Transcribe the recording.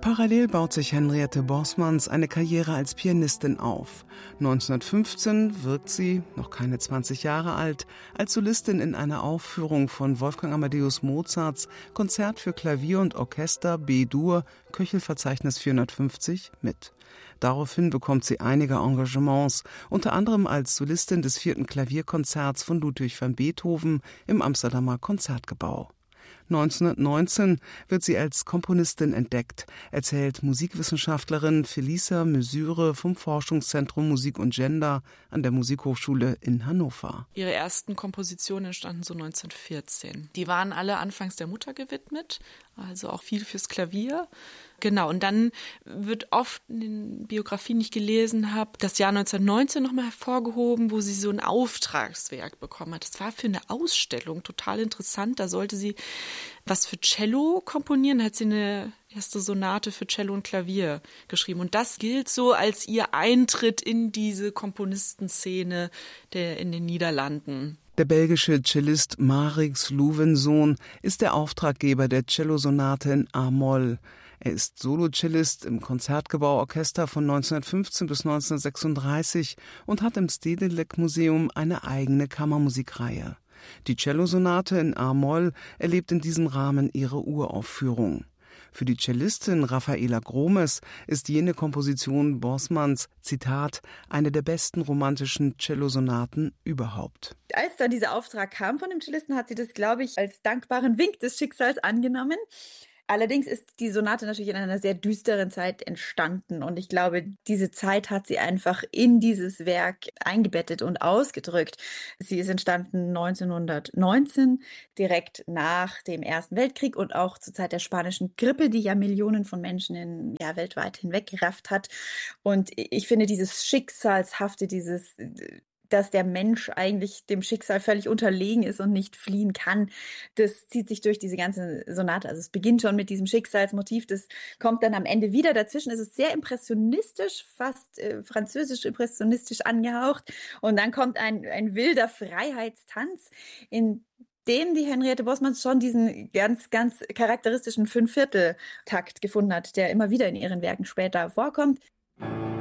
Parallel baut sich Henriette Borsmans eine Karriere als Pianistin auf. 1915 wirkt sie, noch keine 20 Jahre alt, als Solistin in einer Aufführung von Wolfgang Amadeus Mozarts Konzert für Klavier und Orchester B-Dur, Köchelverzeichnis 450, mit. Daraufhin bekommt sie einige Engagements, unter anderem als Solistin des 4. Klavierkonzerts von Ludwig van Beethoven im Amsterdamer Konzertgebäu. 1919 wird sie als Komponistin entdeckt, erzählt Musikwissenschaftlerin Felisa Mesyre vom Forschungszentrum Musik und Gender an der Musikhochschule in Hannover. Ihre ersten Kompositionen entstanden so 1914. Die waren alle anfangs der Mutter gewidmet, also auch viel fürs Klavier. Genau, und dann wird oft in den Biografien, die ich gelesen habe, das Jahr 1919 nochmal hervorgehoben, wo sie so ein Auftragswerk bekommen hat. Das war für eine Ausstellung total interessant. Da sollte sie was für Cello komponieren, da hat sie eine erste Sonate für Cello und Klavier geschrieben. Und das gilt so als ihr Eintritt in diese Komponistenszene in den Niederlanden. Der belgische Cellist Marix Louwenzoon ist der Auftraggeber der Cellosonate in A-Moll. Er ist Solocellist im Konzertgebauorchester von 1915 bis 1936 und hat im Stedelijk-Museum eine eigene Kammermusikreihe. Die Cellosonate in A-Moll erlebt in diesem Rahmen ihre Uraufführung. Für die Cellistin Rafaela Gromes ist jene Komposition Borsmans, Zitat, eine der besten romantischen Cellosonaten überhaupt. Als dann dieser Auftrag kam von dem Cellisten, hat sie das, glaube ich, als dankbaren Wink des Schicksals angenommen. Allerdings ist die Sonate natürlich in einer sehr düsteren Zeit entstanden und ich glaube, diese Zeit hat sie einfach in dieses Werk eingebettet und ausgedrückt. Sie ist entstanden 1919, direkt nach dem Ersten Weltkrieg und auch zur Zeit der spanischen Grippe, die ja Millionen von Menschen weltweit hinweggerafft hat. Und ich finde dieses Schicksalshafte, dass der Mensch eigentlich dem Schicksal völlig unterlegen ist und nicht fliehen kann. Das zieht sich durch diese ganze Sonate. Also es beginnt schon mit diesem Schicksalsmotiv, das kommt dann am Ende wieder. Dazwischen ist es sehr impressionistisch, fast französisch-impressionistisch angehaucht. Und dann kommt ein wilder Freiheitstanz, in dem die Henriette Borsmans schon diesen ganz, ganz charakteristischen Fünfvierteltakt gefunden hat, der immer wieder in ihren Werken später vorkommt.